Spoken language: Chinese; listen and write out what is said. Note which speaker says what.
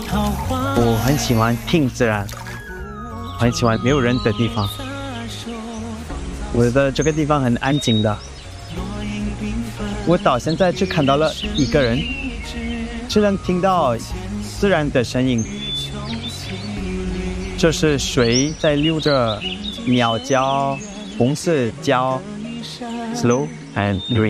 Speaker 1: 我很喜欢听自然，很喜欢没有人的地方。我觉得这个地方很安静的。我到现在只看到了一个人，只能听到自然的声音，就是水在流着，鸟叫，红色叫 ，slow and green。